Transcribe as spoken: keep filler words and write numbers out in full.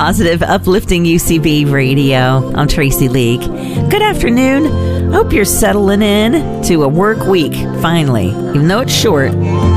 positive, uplifting U C B radio. I'm Tracy Leake. Good afternoon. Hope you're settling in to a work week, finally. Even though it's short,